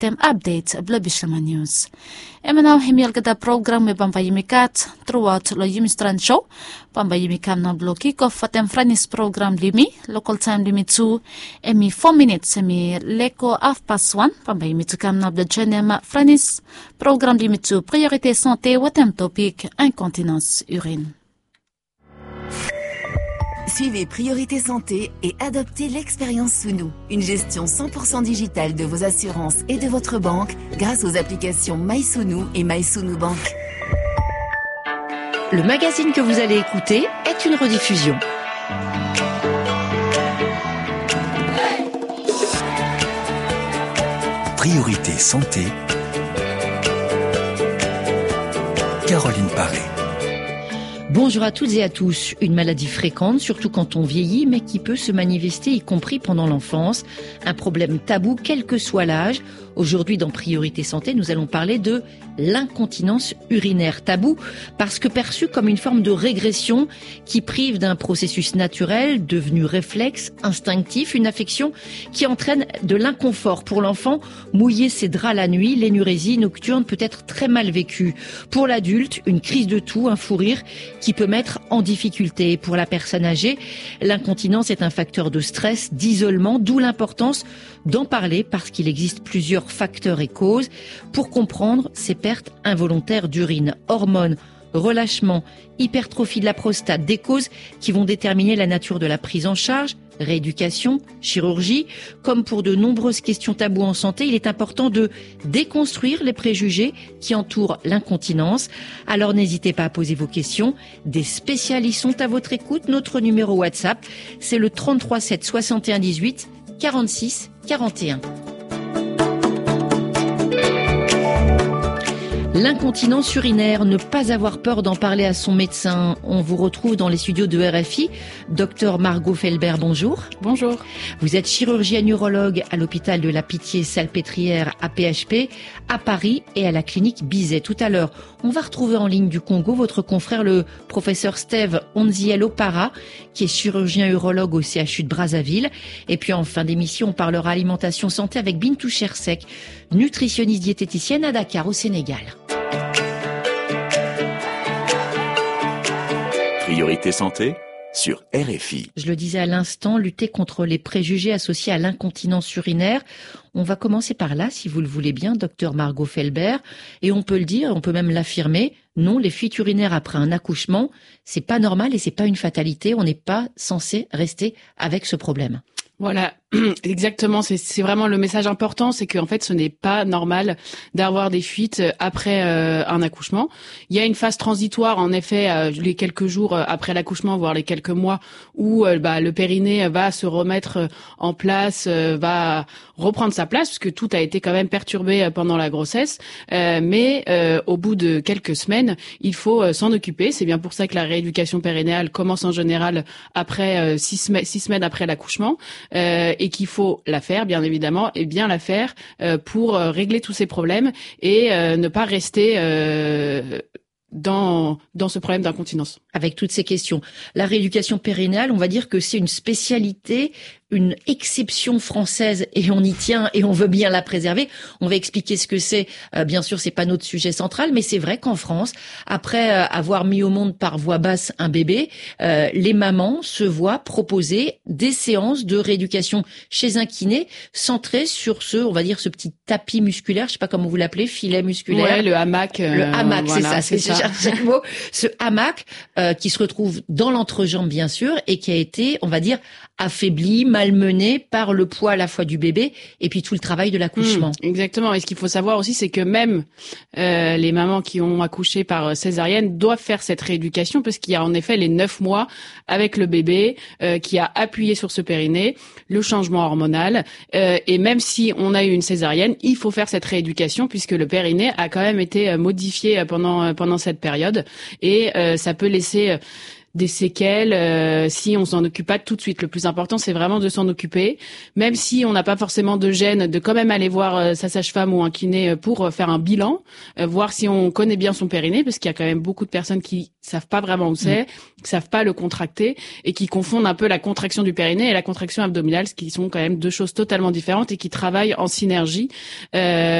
tem update blabishama news. Emanaw himil kada program me pampayimikat throughout lo Yimistran show. Pampayimikam na bloki ko fatem franis program limi local time limit 2 emi 4 minutes emi leko 1:30 pampayimitukam na blachenema franis program limit 2 priorité santé watem topic incontinence urine. Suivez Priorité Santé et adoptez l'expérience Sounou, une gestion 100% digitale de vos assurances et de votre banque grâce aux applications MySounou et MySounou Bank. Le magazine que vous allez écouter est une rediffusion. Priorité Santé, Caroline Paré. Bonjour à toutes et à tous. Une maladie fréquente, surtout quand on vieillit, mais qui peut se manifester, y compris pendant l'enfance. Un problème tabou, quel que soit l'âge. Aujourd'hui, dans Priorité Santé, nous allons parler de l'incontinence urinaire. Tabou parce que perçu comme une forme de régression qui prive d'un processus naturel, devenu réflexe, instinctif, une affection qui entraîne de l'inconfort. Pour l'enfant, mouiller ses draps la nuit, l'énurésie nocturne peut être très mal vécue. Pour l'adulte, une crise de toux, un fou rire qui peut mettre en difficulté. Pour la personne âgée, l'incontinence est un facteur de stress, d'isolement, d'où l'importance d'en parler parce qu'il existe plusieurs facteurs et causes pour comprendre ces pertes involontaires d'urine, hormones, relâchement, hypertrophie de la prostate, des causes qui vont déterminer la nature de la prise en charge, rééducation, chirurgie. Comme pour de nombreuses questions taboues en santé, il est important de déconstruire les préjugés qui entourent l'incontinence. Alors n'hésitez pas à poser vos questions. Des spécialistes sont à votre écoute. Notre numéro WhatsApp, c'est le 33 7 61 18 46 41. L'incontinence urinaire, ne pas avoir peur d'en parler à son médecin. On vous retrouve dans les studios de RFI. Docteur Margot Felbert, bonjour. Bonjour. Vous êtes chirurgienne urologue à l'hôpital de la Pitié-Salpêtrière à PHP, à Paris et à la clinique Bizet. Tout à l'heure, on va retrouver en ligne du Congo votre confrère, le professeur Steve Onziel Opara, qui est chirurgien urologue au CHU de Brazzaville. Et puis en fin d'émission, on parlera alimentation santé avec Bintou Chersek, nutritionniste diététicienne à Dakar au Sénégal. Priorité Santé sur RFI. Je le disais à l'instant, lutter contre les préjugés associés à l'incontinence urinaire. On va commencer par là, si vous le voulez bien, docteur Margot Felbert. Et on peut le dire, on peut même l'affirmer, non, les fuites urinaires après un accouchement, c'est pas normal et c'est pas une fatalité. On n'est pas censé rester avec ce problème. Voilà, exactement. C'est vraiment le message important, c'est qu'en fait, ce n'est pas normal d'avoir des fuites après un accouchement. Il y a une phase transitoire, en effet, les quelques jours après l'accouchement, voire les quelques mois, où le périnée va se remettre en place, va reprendre sa place, puisque tout a été quand même perturbé pendant la grossesse. Mais au bout de quelques semaines, il faut s'en occuper. C'est bien pour ça que la rééducation périnéale commence en général après 6 semaines après l'accouchement. Et qu'il faut la faire, bien évidemment, et bien la faire pour régler tous ces problèmes et ne pas rester dans ce problème d'incontinence. Avec toutes ces questions. La rééducation périnéale, on va dire que c'est une spécialité, une exception française et on y tient et on veut bien la préserver. On va expliquer ce que c'est. Bien sûr, c'est pas notre sujet central, mais c'est vrai qu'en France, après avoir mis au monde par voie basse un bébé, les mamans se voient proposer des séances de rééducation chez un kiné centrées sur on va dire, ce petit tapis musculaire, je sais pas comment vous l'appelez, filet musculaire. Ouais, le hamac. Le hamac, voilà, c'est ça. Chaque mot. Ce hamac qui se retrouve dans l'entrejambe, bien sûr, et qui a été, on va dire, affaibli, malmené par le poids à la fois du bébé et puis tout le travail de l'accouchement. Exactement. Et ce qu'il faut savoir aussi, c'est que même les mamans qui ont accouché par césarienne doivent faire cette rééducation parce qu'il y a en effet les 9 mois avec le bébé qui a appuyé sur ce périnée, le changement hormonal. Et même si on a eu une césarienne, il faut faire cette rééducation puisque le périnée a quand même été modifié pendant cette période et ça peut laisser des séquelles si on s'en occupe pas tout de suite. Le plus important, c'est vraiment de s'en occuper, même si on n'a pas forcément de gêne, de quand même aller voir sa sage-femme ou un kiné pour faire un bilan, voir si on connaît bien son périnée, parce qu'il y a quand même beaucoup de personnes qui savent pas vraiment où c'est, qui savent pas le contracter et qui confondent un peu la contraction du périnée et la contraction abdominale, ce qui sont quand même deux choses totalement différentes et qui travaillent en synergie.